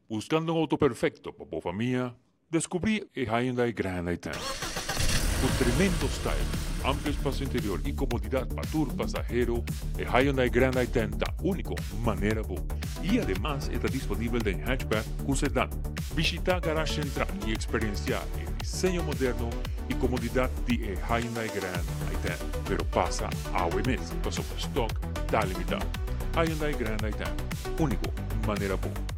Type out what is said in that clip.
Buscando un auto perfecto para a família, descobri o Hyundai Grand i10. Con tremendo style, amplio espacio interior y comodidad para tu pasajero, el Hyundai Grand i10 da único manera boa. Y además está disponible en hatchback con sedán. Visita Garage Central y experienciar el diseño moderno y comodidad de Hyundai Grand i10. Pero pasa a mes, pues stock está limitado. Hyundai Grand i10, único manera boa.